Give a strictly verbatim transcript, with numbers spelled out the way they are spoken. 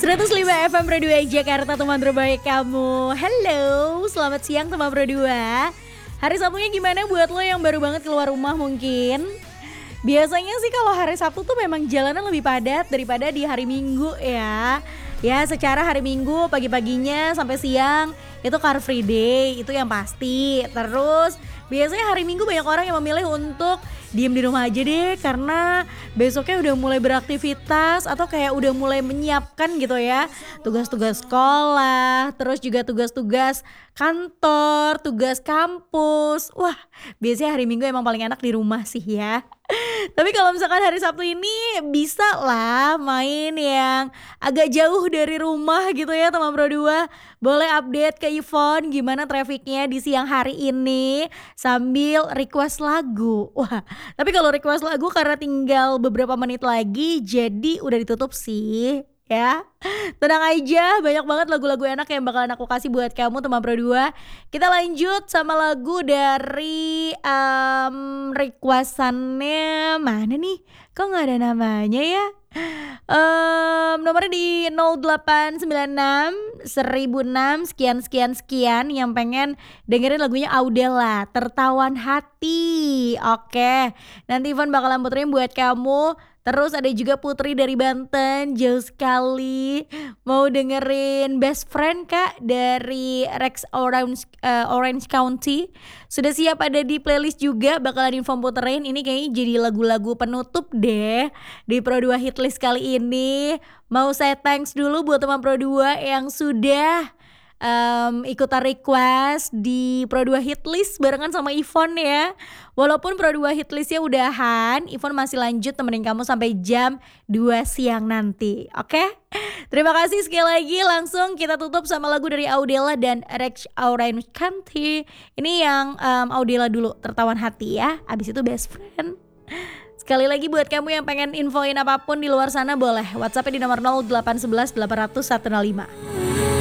seratus lima F M Pro dua Jakarta, teman terbaik kamu. Halo, selamat siang teman Pro dua. Hari Sabtunya gimana buat lo yang baru banget keluar rumah mungkin? Biasanya sih kalau hari Sabtu tuh memang jalanan lebih padat daripada di hari Minggu ya. Ya secara hari Minggu pagi-paginya sampai siang itu car free day, itu yang pasti. Terus biasanya hari Minggu banyak orang yang memilih untuk diem di rumah aja deh karena besoknya udah mulai beraktivitas atau kayak udah mulai menyiapkan gitu ya tugas-tugas sekolah, terus juga tugas-tugas kantor, tugas kampus. Wah, biasanya hari Minggu emang paling enak di rumah sih ya. Tapi kalau misalkan hari Sabtu ini bisa lah main yang agak jauh dari rumah gitu ya teman Pro dua. Boleh update ke Yvonne gimana trafficnya di siang hari ini sambil request lagu. Wah, tapi kalau request lagu karena tinggal beberapa menit lagi jadi udah ditutup sih ya. Tenang aja, banyak banget lagu-lagu enak yang bakalan aku kasih buat kamu teman Pro dua. Kita lanjut sama lagu dari um, requestannya mana nih? Kok gak ada namanya ya? Um, nomornya di nol delapan sembilan enam seribu enam sekian sekian sekian yang pengen dengerin lagunya Audella, Tertawan Hati. Oke, nanti Ivan bakalan puterin buat kamu. Terus ada juga Putri dari Banten, jauh sekali. Mau dengerin Best Friend Kak dari Rex Orange, uh, Orange County. Sudah siap ada di playlist juga, bakalan info puterin. Ini kayaknya jadi lagu-lagu penutup deh di Pro dua Hitlist kali ini. Mau saya thanks dulu buat teman Pro dua yang sudah Um, ikutan request di Pro dua Hitlist barengan sama Yvonne ya. Walaupun Pro dua Hitlistnya udahan, Yvonne masih lanjut temenin kamu sampai jam dua siang nanti. Oke? Okay? Terima kasih sekali lagi. Langsung kita tutup sama lagu dari Audella dan Rex Orange County. Ini yang um, Audella dulu, Tertawan Hati ya. Abis itu Best Friend. Sekali lagi buat kamu yang pengen infoin apapun di luar sana boleh WhatsApp di nomor nol delapan satu satu delapan nol nol satu nol lima.